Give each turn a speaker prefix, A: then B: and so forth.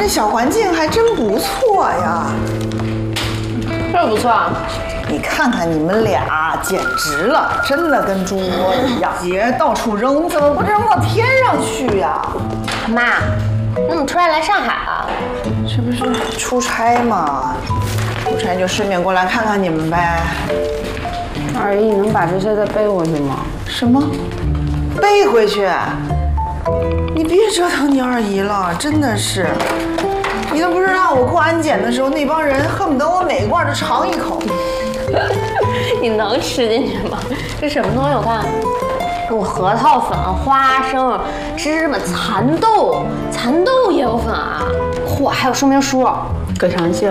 A: 这小环境还真不错呀。
B: 是不错。
A: 你看看你们俩，简直了，真的跟猪窝一样，鞋到处扔，怎么不扔到天上去呀？
B: 妈，那我们突然来上海了，
A: 这不是出差吗？出差就顺便过来看看你们呗。
C: 二姨，你能把这些再背回去吗？
A: 什么？背回去？你别折腾你二姨了，真的是。你都不知道我过安检的时候，那帮人恨不得我每罐都尝一口。
B: 你能吃进去吗？这什么东西？我看，有核桃粉、花生、芝麻、蚕豆也有粉啊！嚯，还有说明书，
C: 可长记了。